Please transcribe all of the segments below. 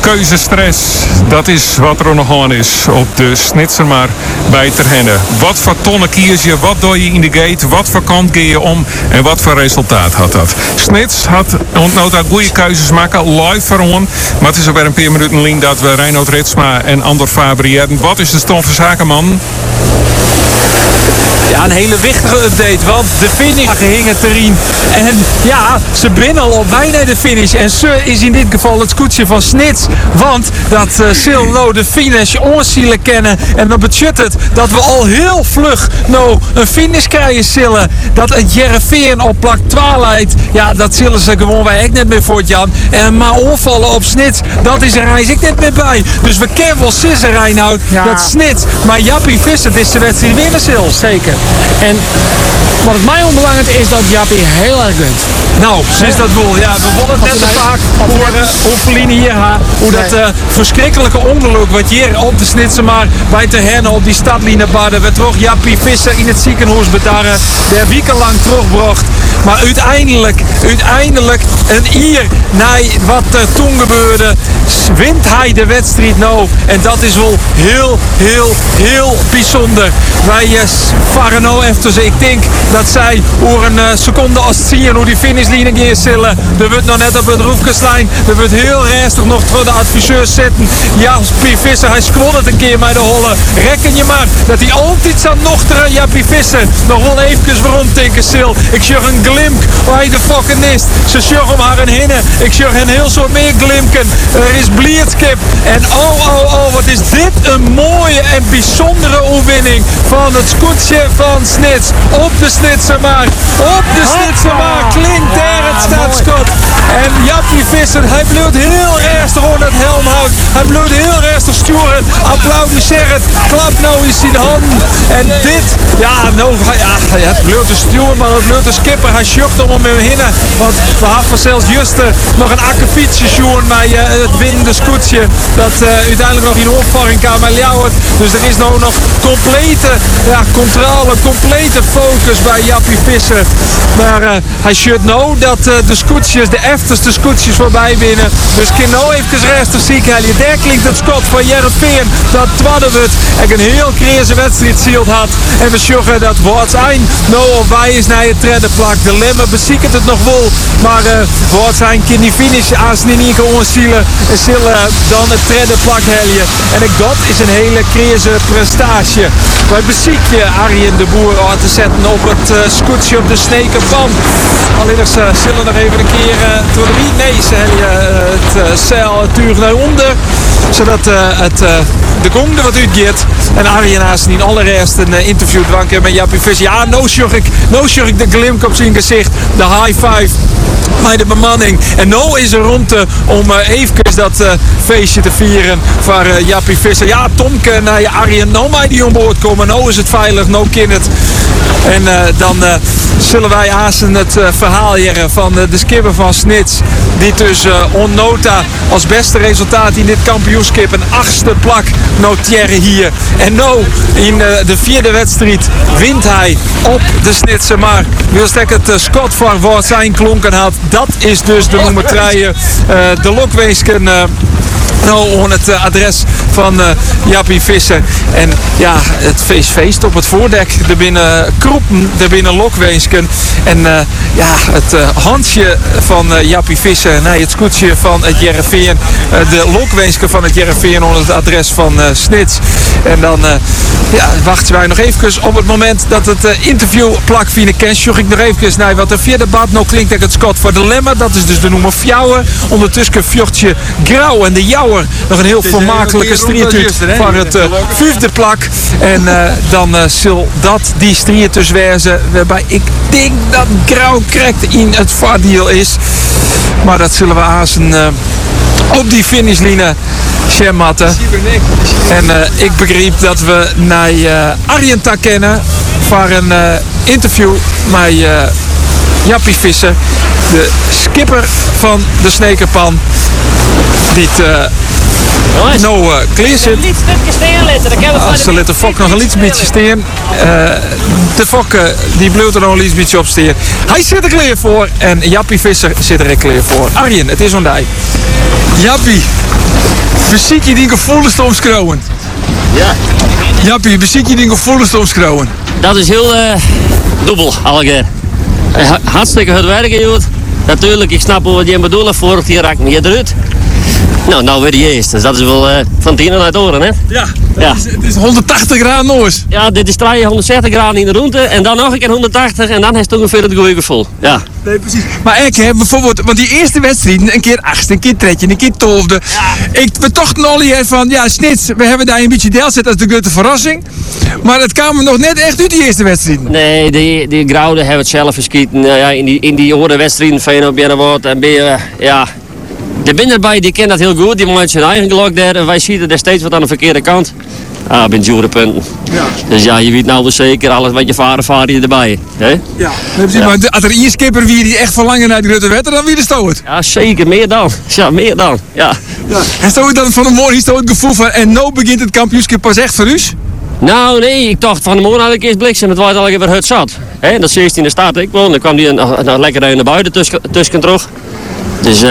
Keuzestress, dat is wat er nog aan is op de Snitsermaar bij Terhenne. Wat voor tonnen kies je, wat doe je in de gate, wat voor kant ga je om en wat voor resultaat had dat. Snits had ontnood dat goede keuzes maken, live voor ons. Maar het is ook weer een paar minuten lang dat we Reinoud Ritsma en Andor Fabri hebben. Wat is de stand van zaken, man? Ja, een hele wichtige update, want de finish hing terrein. En ja, ze binnen al bijna de finish. En ze is in dit geval het scootje van Snits. Want dat Sil nou de finish onzielen kennen. En dan betekent het dat we al heel vlug nou een finish krijgen zullen. Dat het Jereveen op plak 12 leidt. Ja, dat zullen ze gewoon wij echt net meer voor Jan. En maar onvallen op Snits, dat is er reis ik net meer bij. Dus we kennen wel sissen Reinoud, dat Snits. Maar Jappie Visser is de wedstrijd winnen Sil. Zeker. En wat het mij onbelangrijk is dat Jappie heel erg gunt. Nou, zo is dat wel. Ja, we willen het net te vaak horen hoe Feline hier gaat. Hoe dat verschrikkelijke ongeluk wat hier op de Snitsermaar bij Terhenne op die stadlijnen baden. We toch Jappie Visser in het ziekenhuis bedaren. Der wekenlang terugbracht. Maar uiteindelijk een hier na wat er toen gebeurde, wint hij de wedstrijd nou. En dat is wel heel bijzonder. Wij varen nou even. Ik denk dat zij over een seconde als het zien hoe die finishlijnen gaan zullen. Er wordt nog net op het roefkeslijn. Er wordt heel rustig nog door de adviseurs zitten. Jappie Visser, hij squat het een keer met de holle. Rekken je maar dat hij altijd zo nog terug Jappie Visser nog wel even waarom denken Sil. Ik zag een glimp waar hij de fucking is. Ze zag om haar een hinnen. Ik zag een heel soort meer glimken. Er is blierdskip. En oh, wat is dit een mooie en bijzondere overwinning van het scootje van Snits. Op de Snitsermaar. Op de Snitsermaar klinkt daar het startschot. En Jappie Visser, hij bloedt heel rustig onder het helmhout. Hij bloedt heel rustig sturen. Applaudisseren. Klap nou eens in de handen. En dit, het bloedt de stuur, maar het bloedt de skipper. Hij sjocht om hem hinnen. Want we hadden zelfs juster nog een akkefietsje sjoen bij het winnende scootje. Dat uiteindelijk nog in opvaring kan met Ljouwert. Dus er is nou nog complete controle, complete focus bij Jappie Visser. Maar hij sjocht nou dat de scootjes, de efterste scootjes voorbij winnen. Dus kan nou even rustig zieken. Daar klinkt het schot van Jereveen. Dat Twaddewood en een heel crazy wedstrijd zield had. En we sjoegen dat wordt zijn. Nou op wij is naar het derde plak. De Lemmer beziekert het nog wel. Maar wordt zijn kan die finish als niet onzielen. En zullen dan het derde plak helje. En dat is een hele crazy prestatie. Wij bezieken Arjen de Boer aan te zetten op het scootje op de Snekerpan. Alleen ze zullen nog even een keer door de wie. Nee, ze helje het zeil tuur naar onder. Zodat de gong er wat uitgeeft. En Arjen haast in allereerst een interview dwanken met Jappie Visser. Ja, nou zag ik de glimp op zijn gezicht. De high five bij de bemanning. En nou is er ruimte om even dat feestje te vieren voor Jappie Visser. Ja, Tomke naar je Arjen, nou mij die onboord komen. Nou is het veilig, nou kan het. En dan zullen wij haasten het verhaal hier van de skipper van Snits. Die dus onnota als beste resultaat in dit kampioenschap een 8e plak noteren hier. En nou in de 4e wedstrijd wint hij op de Snitsermaar. Wilstek het Scott van wat zijn klonken had. Dat is dus de nummer 3. De Lokweesken nou on het adres van Jappie Visser. En ja, het feest op het voordek. Er binnen kroepen, er binnen Lokweesken. En het handje van Jappie Visser. Nee, het scootje van het Jereveen. De Lokweesken van het Jereveen onder het adres van Snits. En dan wachten wij nog even op het moment dat het interview plak vinden kan. Sjoeg ik nog even naar wat er via de bad nou klinkt dat het Scott voor de Lemmer. Dat is dus de nummer 4. Ondertussen Fjordje Grauw en de Jouwer. Nog een heel vermakelijke strijd van het 5e plak. En dan zal dat die strijd dus wezen. Waarbij ik denk dat Grauw correct in het vaardiel is. Maar dat zullen we aanzien op die finishline schermatten. En ik begreep dat we naar Arjen kennen voor een interview met Jappie Visser, de skipper van de Snekerpan. Die clear zit. Ze laten Fok nog een beetje steen. De Fok die bleut er nog een beetje op steen. Hij zit er klaar voor en Jappie Visser zit er klaar voor. Arjen, het is ondij. Jappie, Beziet je die gevoelens te omschreeuwen? Ja, Jappie, beziet je die gevoelens te omschreeuwen? dat is heel dubbel, alweer. Hartstikke goed werken, joh. Natuurlijk, ik snap wat je bedoelt. Vorig jaar raakt me eruit. Nou weer de eerste. Dus dat is wel van 10 naar het oren, hè? Ja, Ja. Het is 180 graden noors. Ja, dit is 160 graden in de route en dan nog een keer 180 en dan heeft het ongeveer het goede gevoel. Ja. Nee, precies. Maar ik heb bijvoorbeeld, want die eerste wedstrijden, een keer 8e, een keer 13e, een keer 12e. We tochten al hier van, ja, Snits, we hebben daar een beetje deel zitten als de grote verrassing. Maar het kwam er nog net echt uit die eerste wedstrijden. Nee, die Graude hebben het zelf geschieten. Ja, in die andere wedstrijden van op Jennenwoord en ben je, ja... De binnerbij die kent dat heel goed, die maakt zijn eigen geluk daar en wij zien er steeds wat aan de verkeerde kant. Ah, ben jure punten. Ja. Dus ja, je weet nou wel zeker, alles wat je vaar je erbij. Hè? Ja, nee, precies. Ja. Maar als er één skipper wie die echt verlangen naar de grote wetter, dan wie de stoot. Ja, zeker, meer dan. Ja, meer dan. Ja. Ja. En stoot dan van de morgen is het gevoel van, en nou begint het kampioenschap pas echt voor u? Nou, nee, ik dacht van de morgen had ik eerst bliksem, het was al even het zat. Hè? Dat 16e staat ik woon, dan kwam die nog lekker naar buiten tussen terug. Dus,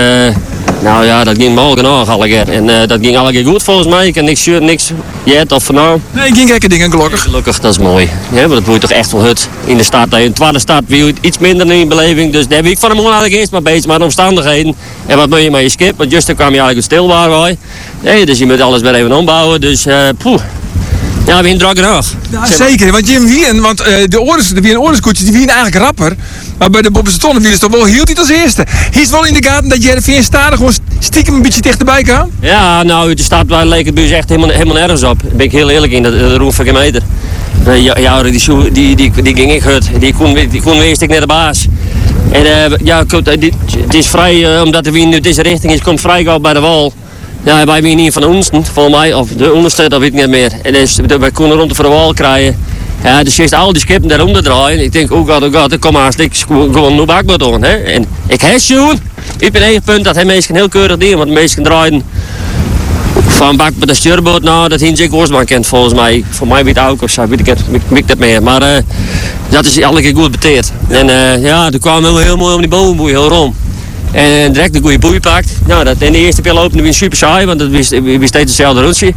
nou ja, dat ging morgen nog alle keer. En dat ging alle keer goed volgens mij. Ik heb niks jet of vanavond. Nee, geen gekke dingen, gelukkig. Gelukkig, dat is mooi. Ja, want dat moet je toch echt wel hut in de stad. In de tweede stad wie iets minder in je beleving. Dus daar heb ik van de morgen eigenlijk eerst maar bezig met de omstandigheden. En wat moet je met je skip? Want juist dan kwam je eigenlijk stil waar. Nee, dus je moet alles weer even ombouwen. Dus, poeh. Ja, we drukken nog. Ja, zeker, want je wien, want de orenskoetjes die wien eigenlijk rapper. Maar bij de Bobbense Tonnen wie is toch wel hield hij het als eerste. Hij is wel in de gaten dat je er stadig gewoon stiekem een beetje dichterbij kan. Ja, nou, de stad waar leek het bus echt helemaal nergens op. Daar ben ik heel eerlijk in, de roem van meter. Ja, die ging ik goed. Die kon eerst ik naar de baas. En ja, het is vrij, omdat de wind nu deze richting is, komt vrij gauw bij de wal. Ja, wij zijn niet van de onderste, volgens mij, of de onderste, dat weet ik niet meer. En dus, wij konden rond de wal krijgen. Ja, dus eerst al die skippen daaronder draaien. Ik denk, oh god, ik kom haast niks, gewoon nu bakbaar doen. Hè? En ik heb zo'n, ik ben één punt dat hij meestal heel keurig deed, want de meesten draaien van bak met de stuurboot naar dat hij Jack Horsman kent volgens mij. Voor mij weet ook of zo, weet ik dat meer. Maar dat is alle keer goed beteerd. En ja, toen kwamen we heel mooi om die bovenboei, heel rond. En direct een goede boei pakt. Nou, dat in de eerste keer lopen we super saai, want het was steeds hetzelfde rondje.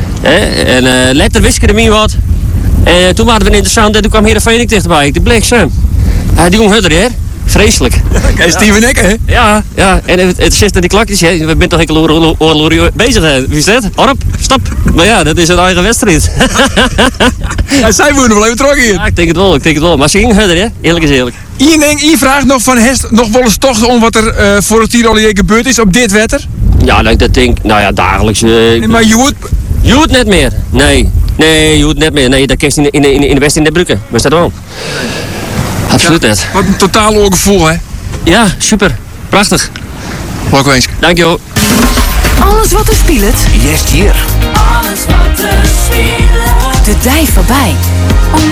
En letter wisten er meer wat. En toen waren we interessant en toen kwam Heerenveen dichterbij. De bliksem. Die ging hudder, hè? Vreselijk. Kijk, Steven Eck, hè? Ja. En het zit in die klakjes, hè? We zijn toch een oorlog bezig, hè? Wie is dat? Orp, stop. Maar ja, dat is een eigen wedstrijd. Ja, zij moeten wel even terug hier. Ja, ik denk het wel. Maar ze ging hudder, hè? Eerlijk is eerlijk. Eén vraag nog van Hest, nog wel eens toch om wat er voor het Tirolier gebeurd is op dit wetter? Ja, dat denk nou ja, dagelijks. Nee, maar je hoort... Je hoort net meer. Nee, je hoort net meer. Nee, dat kerst in de West in de Brugge. Was dat wel? Absoluut net. Wat een totaal oorgevoel, hè? Ja, super. Prachtig. Welkom eens. Dankjewel. Alles wat er speelt. Yes, hier. Alles wat er speelt. De dij voorbij. Om